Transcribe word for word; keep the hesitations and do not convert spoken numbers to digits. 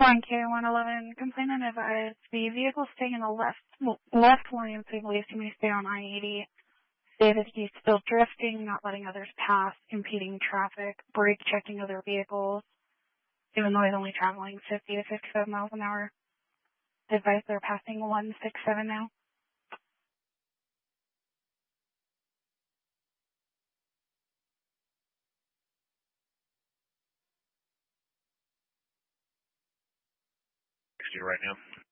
one K one eleven, complainant advised the vehicle staying in the left left lane safely to me stay on I eighty. Stated he's still drifting, not letting others pass, impeding traffic, brake checking other vehicles, even though he's only traveling fifty to fifty-seven miles an hour. Advised they're passing one six seven now. Right now.